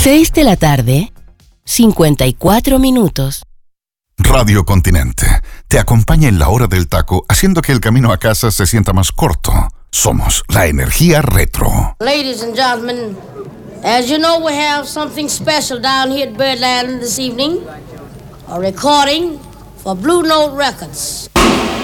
6 de la tarde, 54 minutos. Radio Continente te acompaña en la hora del taco, haciendo que el camino a casa se sienta más corto. Somos la energía retro. Ladies and gentlemen, as you know, we have something special down here at Birdland this evening. A recording for Blue Note Records.